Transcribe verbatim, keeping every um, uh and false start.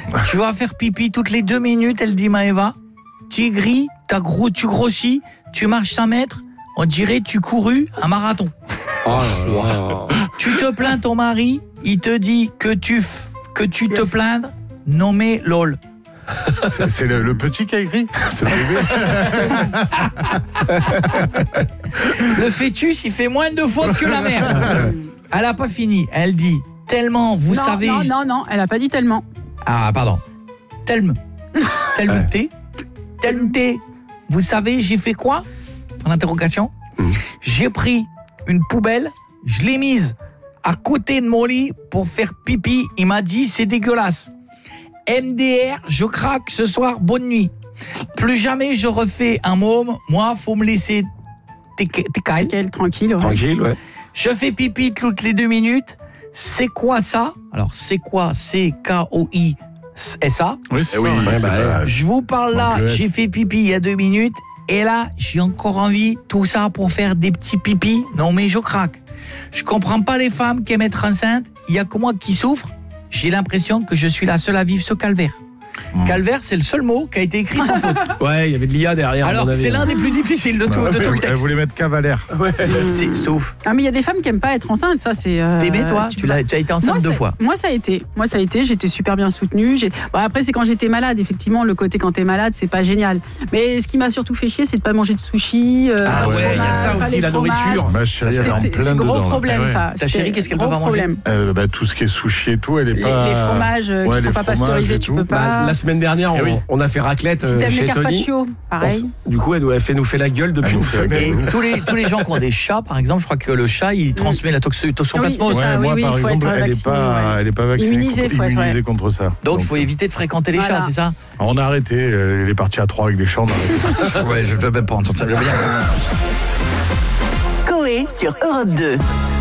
Tu vas faire pipi toutes les deux minutes, elle dit Maëva. Tu gris, t'as gros, tu grossis, tu marches cinq mètres, on dirait tu couru un marathon. Oh là là. Tu te plains ton mari, il te dit que tu, f- que tu te plaindre, nommé lol. C'est, c'est le, le petit qui a écrit. C'est le bébé. Le fœtus, il fait moins de fautes que la mère. Elle a pas fini, elle dit tellement, vous non, savez... Non, non, non, elle a pas dit tellement. Ah, pardon. Telme. Telme T. Telme T. Vous savez, j'ai fait quoi? En interrogation. Mmh. J'ai pris une poubelle, je l'ai mise à côté de mon lit pour faire pipi. Il m'a dit, c'est dégueulasse. M D R, je craque ce soir, bonne nuit. Plus jamais je refais un môme. Moi, faut me laisser t'écaille. Quel tranquille, ouais. Tranquille, ouais. Je fais pipi toutes les deux minutes. C'est quoi ça? Alors, c'est quoi? C'est K O I S A. Oui, c'est oui, ça. ouais, bah, pas... Je vous parle là, j'ai fait pipi il y a deux minutes. Et là, j'ai encore envie, tout ça pour faire des petits pipis. Non, mais je craque. Je comprends pas les femmes qui aiment être enceintes. Il y a que moi qui souffre. J'ai l'impression que je suis la seule à vivre ce calvaire. Mmh. Calvaire, c'est le seul mot qui a été écrit sans faute. Ouais, il y avait de l'I A derrière. Alors, c'est l'un des plus difficiles de tout, ouais, de tout le texte. Elle voulait mettre cavalaire. Ouais. C'est sauf. Ah, mais il y a des femmes qui aiment pas être enceintes, ça c'est... Euh, T'aimais, toi tu, l'as, tu as été enceinte moi, deux fois. Moi, ça a été. Moi, ça a été. J'étais super bien soutenue. J'ai... Bon, après, c'est quand j'étais malade. Effectivement, le côté quand t'es malade, c'est pas génial. Mais ce qui m'a surtout fait chier, c'est de pas manger de sushi. Euh, Ah ouais, il y a ça aussi, la nourriture. Ma chérie, elle est en c'est, plein c'est dedans. gros problème, là. ça. Ta chérie, qu'est-ce qu'elle peut pas manger problème. euh, bah, Tout ce qui est sushi et tout, elle est les, pas... les fromages euh, ouais, qui sont les pas fromages pasteurisés, et tu tout. peux pas. Bah, la semaine dernière, on, Eh oui. on a fait raclette Si t'aimes chez les Tony. carpaccio, pareil. On- du coup, elle nous a fait, nous fait la gueule depuis Elle une nous fait la semaine. Et tous les, tous les gens qui ont des chats, par exemple, je crois que le chat, il transmet la toxo- toxoplasmose. Oui, c'est ça. Ouais, moi, oui, par il faut exemple, être elle n'est vacciné, pas, ouais. elle est pas vaccinée. Immunisée, contre, faut être, immunisée ouais. contre ça. Donc, il faut éviter de fréquenter les Voilà. chats, c'est ça? On a arrêté. Elle est partie à trois avec des chats. On a arrêté. Ouais, je ne veux même pas entendre ça. Je veux bien. Coé sur Europe deux.